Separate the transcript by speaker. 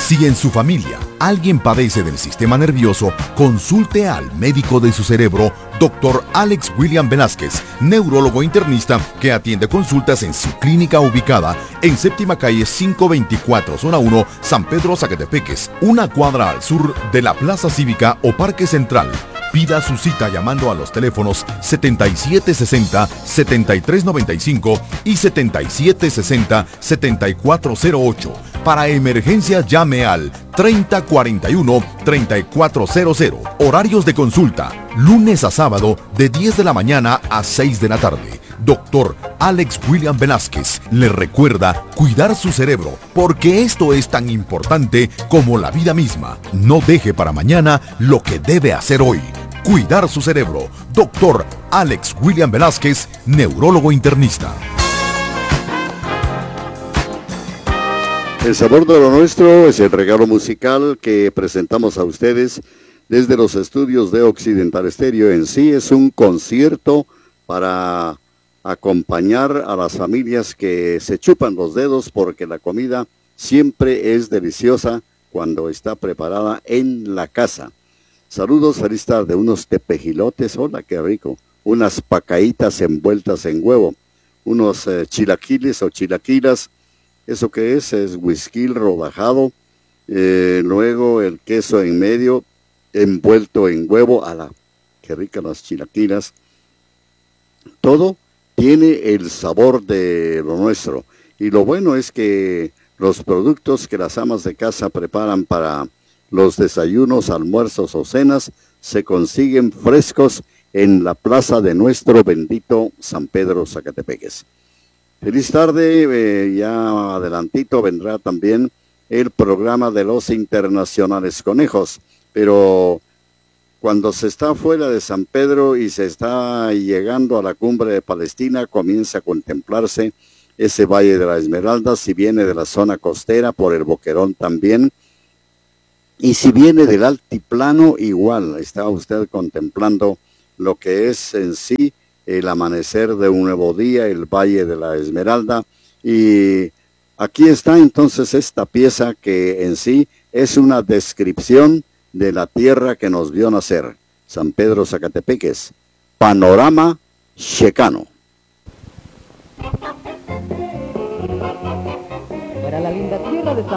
Speaker 1: Si en su familia alguien padece del sistema nervioso, consulte al médico de su cerebro, Dr. Alex William Velázquez, neurólogo internista que atiende consultas en su clínica ubicada en Séptima Calle 524, Zona 1, San Pedro Zacatepeques, una cuadra al sur de la Plaza Cívica o Parque Central. Pida su cita llamando a los teléfonos 7760-7395 y 7760-7408. Para emergencias llame al 3041-3400. Horarios de consulta, lunes a sábado de 10 de la mañana a 6 de la tarde. Dr. Alex William Velázquez le recuerda cuidar su cerebro, porque esto es tan importante como la vida misma. No deje para mañana lo que debe hacer hoy. Cuidar su cerebro. Dr. Alex William Velázquez, neurólogo internista.
Speaker 2: El sabor de lo nuestro es el regalo musical que presentamos a ustedes desde los estudios de Occidental Estéreo. En sí es un concierto para acompañar a las familias que se chupan los dedos, porque la comida siempre es deliciosa cuando está preparada en la casa. Saludos, feliz tarde, unos tepejilotes, hola, qué rico, unas pacaitas envueltas en huevo, unos chilaquiles o chilaquilas. ¿Eso qué es? Es whisky rodajado, luego el queso en medio, envuelto en huevo. ¡Ala! ¡Qué ricas las chilaquilas! Todo tiene el sabor de lo nuestro. Y lo bueno es que los productos que las amas de casa preparan para los desayunos, almuerzos o cenas se consiguen frescos en la plaza de nuestro bendito San Pedro Zacatepeques. Feliz tarde, ya adelantito vendrá también el programa de los internacionales conejos, pero cuando se está fuera de San Pedro y se está llegando a la cumbre de Palestina, comienza a contemplarse ese Valle de la Esmeralda. Si viene de la zona costera, por el Boquerón también, y si viene del altiplano, igual está usted contemplando lo que es en sí el amanecer de un nuevo día, el Valle de la Esmeralda. Y aquí está entonces esta pieza que en sí es una descripción de la tierra que nos vio nacer, San Pedro Zacatepeques, panorama checano.
Speaker 3: Era la linda tierra de San